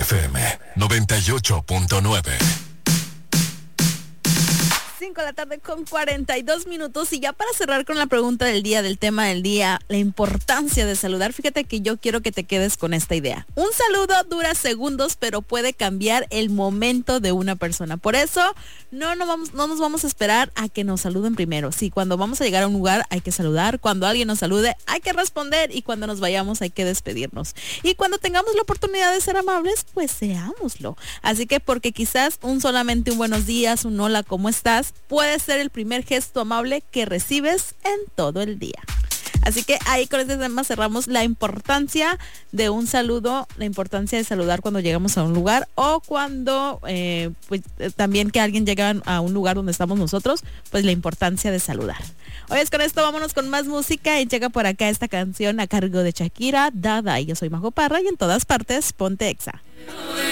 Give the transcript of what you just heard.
FM 98.9. 5 de la tarde con 42 minutos y ya para cerrar con la pregunta del día, del tema del día, la importancia de saludar, fíjate que yo quiero que te quedes con esta idea. Un saludo dura segundos, pero puede cambiar el momento de una persona. Por eso no nos vamos a esperar a que nos saluden primero. Sí, cuando vamos a llegar a un lugar hay que saludar, cuando alguien nos salude hay que responder y cuando nos vayamos hay que despedirnos. Y cuando tengamos la oportunidad de ser amables, pues seámoslo. Así que porque quizás solamente un buenos días, un hola, ¿cómo estás?, puede ser el primer gesto amable que recibes en todo el día. Así que ahí con este tema cerramos la importancia de un saludo, la importancia de saludar cuando llegamos a un lugar o cuando también que alguien llega a un lugar donde estamos nosotros, pues la importancia de saludar. Hoy es con esto, vámonos con más música y llega por acá esta canción a cargo de Shakira, Dada. Y yo soy Majo Parra y en todas partes, ponte Exa.